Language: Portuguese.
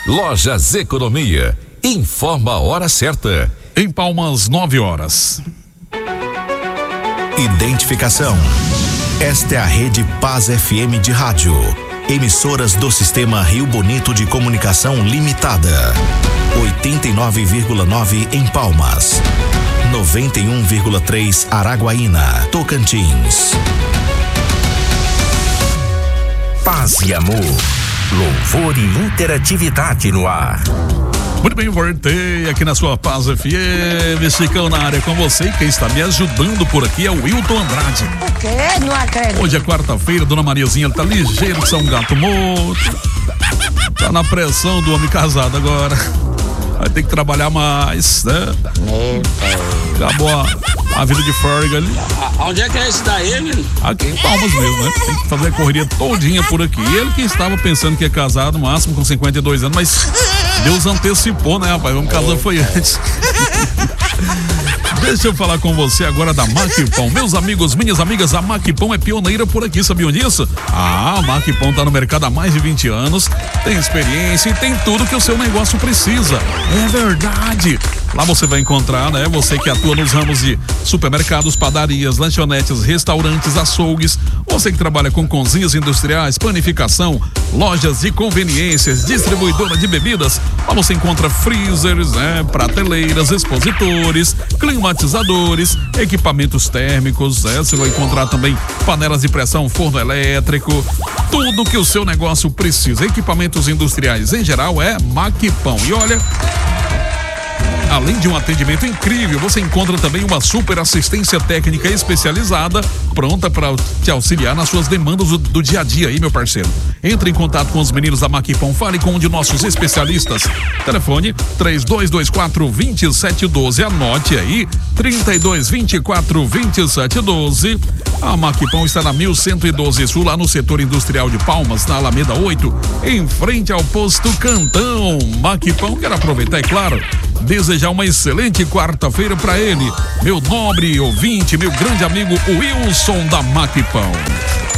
Lojas Economia. Informa a hora certa. Em Palmas, 9h. Identificação. Esta é a Rede Paz FM de rádio. Emissoras do Sistema Rio Bonito de Comunicação Limitada. 89,9 em Palmas. 91,3 Araguaína, Tocantins. Paz e amor. Louvor e interatividade no ar. Muito bem, voltei aqui na sua Paz FM, Chicão na área com você. E quem está me ajudando por aqui é o Wilton Andrade. O quê? Não acredito. Hoje é quarta-feira, dona Mariazinha tá ligeiro, que são um gato morto. Tá na pressão do homem casado agora. Vai ter que trabalhar mais, né? Acabou a vida de Ferg ali. Onde é que é esse daí, menino? Aqui em Palmas mesmo, né? Tem que fazer a correria todinha por aqui. Ele que estava pensando que ia casar no máximo com 52 anos, mas Deus antecipou, né, rapaz? Vamos casar foi antes. Deixa eu falar com você agora da Maquipão. Meus amigos, minhas amigas, a Maquipão é pioneira por aqui, sabiam disso? A Maquipão tá no mercado há mais de 20 anos, tem experiência e tem tudo que o seu negócio precisa. É verdade. Lá você vai encontrar, né? Você que atua nos ramos de supermercados, padarias, lanchonetes, restaurantes, açougues. Você que trabalha com cozinhas industriais, panificação, lojas de conveniências, distribuidora de bebidas. Lá você encontra freezers, né? Prateleiras, expositores, climatizadores, equipamentos térmicos, né? Você vai encontrar também panelas de pressão, forno elétrico, tudo que o seu negócio precisa. Equipamentos industriais em geral é Maquipão. E olha, além de um atendimento incrível, você encontra também uma super assistência técnica especializada, pronta para te auxiliar nas suas demandas do dia a dia aí, meu parceiro. Entre em contato com os meninos da Maquipão, fale com um de nossos especialistas. Telefone 3224-2712, anote aí, 3224-2712. A Maquipão está na 1112 Sul, lá no setor industrial de Palmas, na Alameda 8, em frente ao posto Cantão. Maquipão, quero aproveitar, é claro, desejar uma excelente quarta-feira para ele, meu nobre ouvinte, meu grande amigo Wilson da Maquipão.